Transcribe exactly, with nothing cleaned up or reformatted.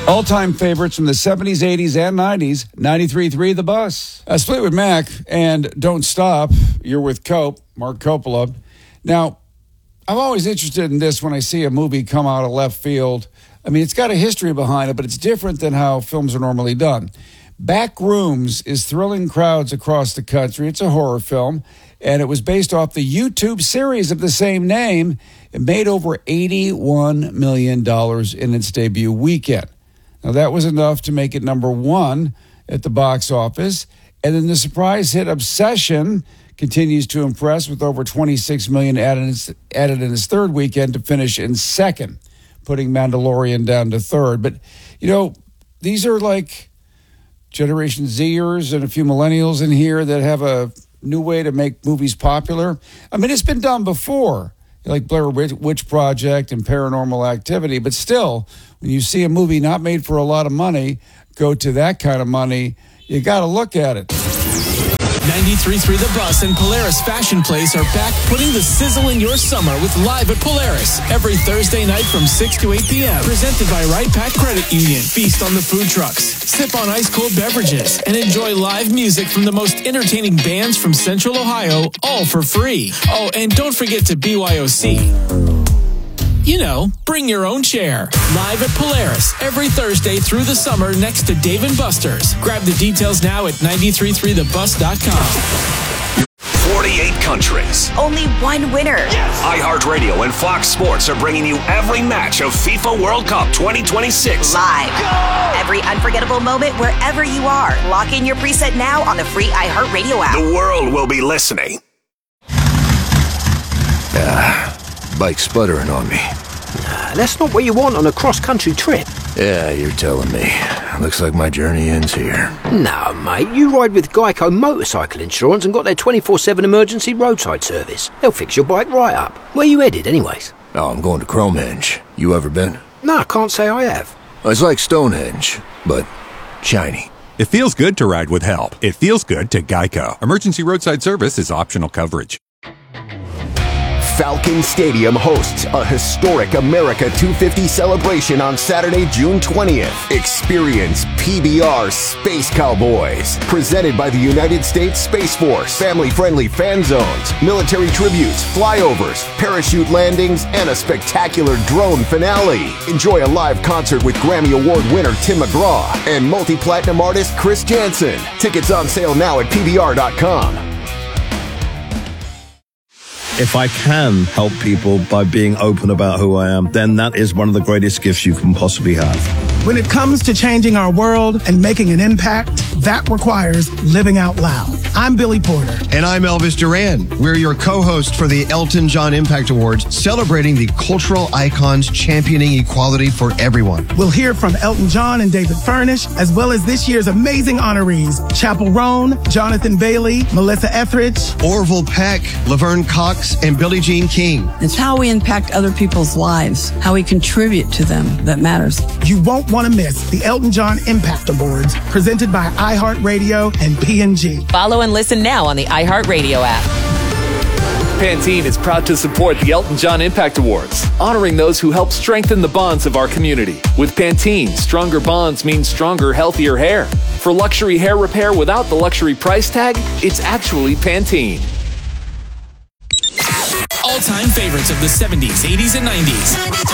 All-time favorites from the seventies, eighties, and nineties, ninety-three point three The Bus. Uh, Split with Mac and Don't Stop. You're with Cope, Mark Coppola. Now, I'm always interested in this when I see a movie come out of left field. I mean, it's got a history behind it, but it's different than how films are normally done. Back Rooms is thrilling crowds across the country. It's a horror film, and it was based off the YouTube series of the same name. It made over eighty-one million dollars in its debut weekend. Now, that was enough to make it number one at the box office. And then the surprise hit Obsession continues to impress with over twenty-six million dollars added in, its, added in its third weekend to finish in second, putting Mandalorian down to third. But, you know, these are like Generation Zers and a few millennials in here that have a new way to make movies popular. I mean, it's been done before, like Blair Witch Project and Paranormal Activity, but still, when you see a movie not made for a lot of money go to that kind of money, you got to look at it. ninety-three point three The Bus and Polaris Fashion Place are back putting the sizzle in your summer with Live at Polaris every Thursday night from six to eight p.m. Presented by Right Pack Credit Union. Feast on the food trucks, sip on ice-cold beverages, and enjoy live music from the most entertaining bands from Central Ohio, all for free. Oh, and don't forget to B Y O C. You know, bring your own chair. Live at Polaris every Thursday through the summer next to Dave and Buster's. Grab the details now at ninety-three point three the bus dot com. forty-eight countries. Only one winner. Yes. iHeartRadio and Fox Sports are bringing you every match of FIFA World Cup twenty twenty-six. Live. Go! Every unforgettable moment wherever you are. Lock in your preset now on the free iHeartRadio app. The world will be listening. Ah. Bike sputtering on me. Nah, that's not what you want on a cross-country trip. Yeah, you're telling me. Looks like my journey ends here. No, mate, you ride with Geico Motorcycle Insurance and got their twenty-four seven emergency roadside service. They'll fix your bike right up. Where you headed, anyways? Oh, I'm going to Cromehenge. You ever been? No, I can't say I have. It's like Stonehenge, but shiny. It feels good to ride with help. It feels good to Geico. Emergency roadside service is optional coverage. Falcon Stadium hosts a historic America two fifty celebration on Saturday, June twentieth. Experience P B R Space Cowboys, presented by the United States Space Force. Family-friendly fan zones, military tributes, flyovers, parachute landings, and a spectacular drone finale. Enjoy a live concert with Grammy Award winner Tim McGraw and multi-platinum artist Chris Jansen. Tickets on sale now at P B R dot com. If I can help people by being open about who I am, then that is one of the greatest gifts you can possibly have. When it comes to changing our world and making an impact, that requires living out loud. I'm Billy Porter. And I'm Elvis Duran. We're your co-host for the Elton John Impact Awards, celebrating the cultural icons championing equality for everyone. We'll hear from Elton John and David Furnish, as well as this year's amazing honorees, Chappell Roan, Jonathan Bailey, Melissa Etheridge, Orville Peck, Laverne Cox, and Billie Jean King. It's how we impact other people's lives, how we contribute to them that matters. You won't want to miss the Elton John Impact Awards, presented by iHeartRadio and P and G. Follow and listen now on the iHeartRadio app. Pantene is proud to support the Elton John Impact Awards, honoring those who help strengthen the bonds of our community. With Pantene, stronger bonds mean stronger, healthier hair. For luxury hair repair without the luxury price tag, it's actually Pantene. All-time favorites of the seventies, eighties, and nineties.